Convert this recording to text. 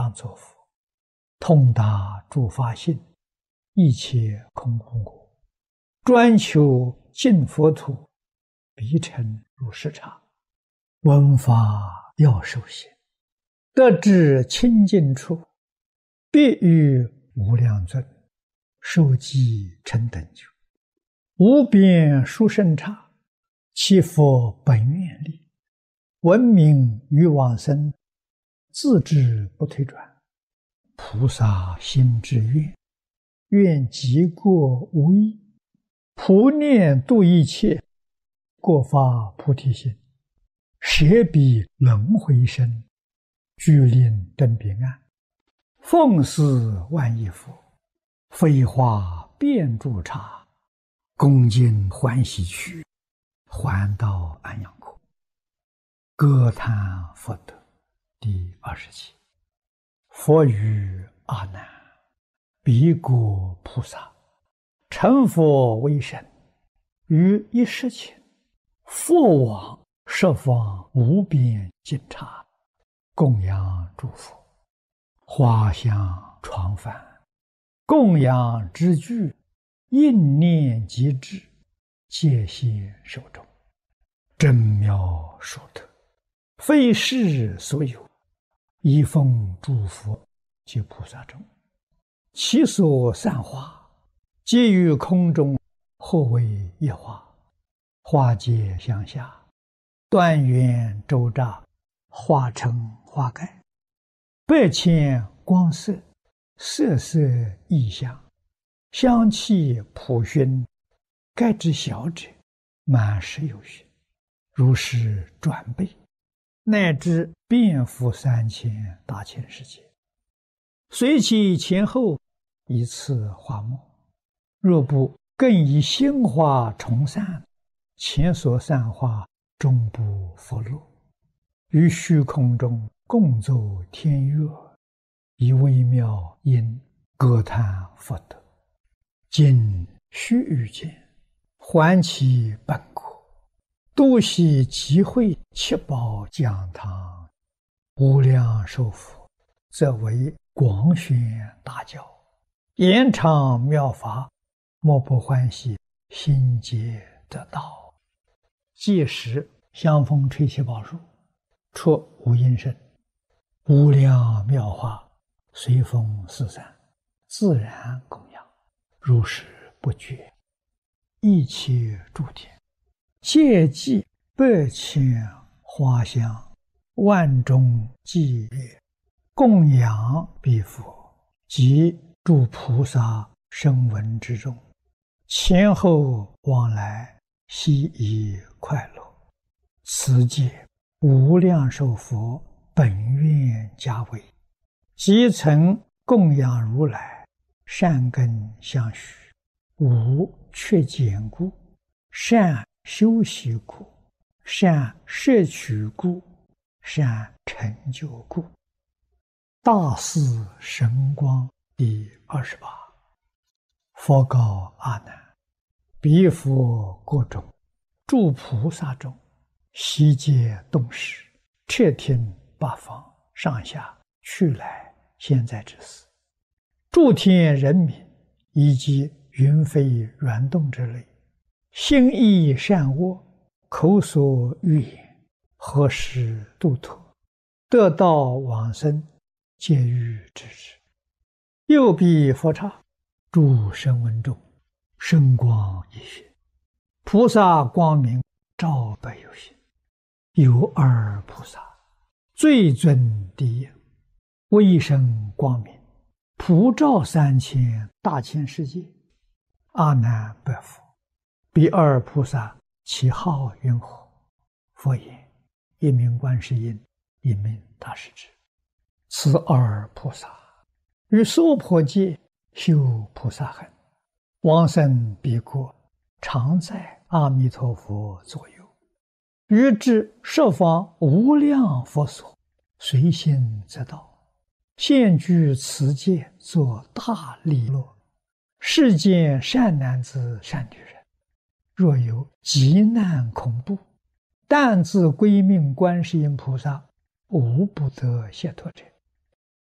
当作佛，通达诸法性，一切空无我，专求净佛土，必成如是刹。闻法要受行，得至清净处，必与无量尊，受记成等觉，无边殊胜刹，其佛本愿力，闻名于往生，自知不退转。菩萨心之愿，愿极过无异，普念度一切，过发菩提心，舍彼轮回身，具令登彼岸，奉事万亿佛，飞化遍诸刹，恭敬欢喜去，还到安养国。歌叹佛德第27。佛语阿难：彼国菩萨成佛为身，于一时前，佛往十方无边尽刹，供养诸佛，花香床幡，供养之具，应念即至，戒现手中，真妙殊特，非世所有，一奉诸佛及菩萨中，其所散花，皆于空中，或为一花，花皆相下，端圆周匝，花成花盖，百千光色，色色异香，香气普熏，盖之小者，满室有余，如是转倍，乃至遍覆3000大千世界，随其前后，以次花末。若不更以新花重散，前所散花终不复落。于虚空中共奏天乐，以微妙音歌叹佛德。今须臾间，还其本国，度悉集会七宝讲堂，无量寿佛，则为广宣大教，延长妙法，莫不欢喜，心皆得道。届时香风吹起宝树，出无音声，无量妙法随风四散，自然供养，如是不绝。一切诸天皆祭百千花香，万众伎乐，供养彼佛及诸菩萨声闻之中，前后往来，悉以快乐。此界无量寿佛本愿家为，即曾供养如来，善根相续，无缺减故，善修习故，善摄取故，善成就故。大士神光第28。佛告阿难：彼佛国中，诸菩萨中，悉皆动识，彻听八方上下去来现在之事，诸天人民以及云飞软动之类，心意善恶，口所欲言，何时度脱，得道往生，皆欲知之。又彼佛刹，诸声闻中，声光一现，菩萨光明照百有心。有二菩萨，最尊第一，威声光明，普照3000大千世界。阿难白佛：彼二菩萨其号云何？佛言：一名观世音，一名大势至。此二菩萨于娑婆界修菩萨行，往生彼国，常在阿弥陀佛左右，于至十方无量佛所，随心则到，现居此界，作大利乐。世间善男子善女人，若有急难恐怖，但自归命观世音菩萨，无不得解脱者。